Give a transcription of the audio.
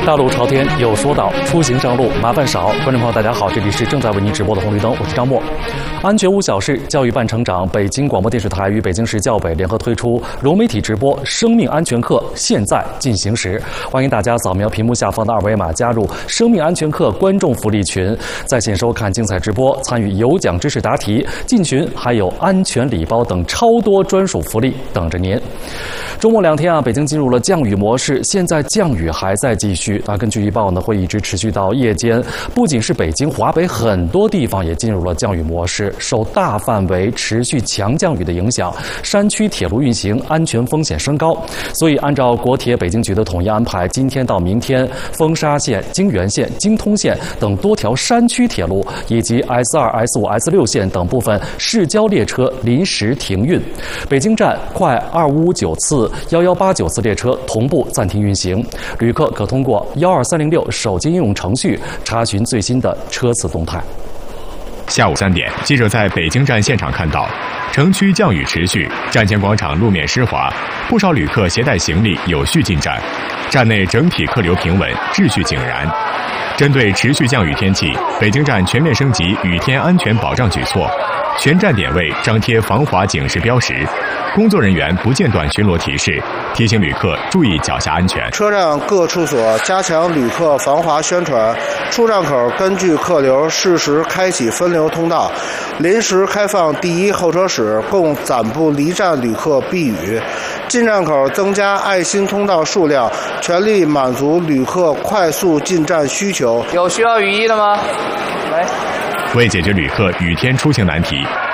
大路朝天有说道，出行上路麻烦少。观众朋友，大家好，这里是正在为您直播的红绿灯，我是张默。安全无小事，教育伴成长。北京广播电视台与北京市教委联合推出融媒体直播生命安全课，现在进行时。欢迎大家扫描屏幕下方的二维码，加入生命安全课观众福利群，在线收看精彩直播，参与有奖知识答题。进群还有安全礼包等超多专属福利等着您。周末2天北京进入了降雨模式，现在降雨还在继续根据预报呢，会一直持续到夜间。不仅是北京、华北很多地方也进入了降雨模式，受大范围持续强降雨的影响，山区铁路运行安全风险升高。所以，按照国铁北京局的统一安排，今天到明天，丰沙线、京原线、京通线等多条山区铁路以及 S2、S5、S6线等部分市郊列车临时停运。北京站快259次、1189次列车同步暂停运行，旅客可通过12306手机应用程序查询最新的车次动态。 下午3点，记者在北京站现场看到，城区降雨持续，站前广场路面湿滑，不少旅客携带行李有序进站，站内整体客流平稳，秩序井然。针对持续降雨天气，北京站全面升级雨天安全保障举措，全站点位张贴防滑警示标识，工作人员不间断巡逻提示，提醒旅客注意脚下安全。 车站各处所加强旅客防滑宣传，出站口根据客流适时开启分流通道，临时开放第一候车室，供暂不离站旅客避雨。进站口增加爱心通道数量，全力满足旅客快速进站需求。 有需要雨衣的吗？来。 为解决旅客雨天出行难题，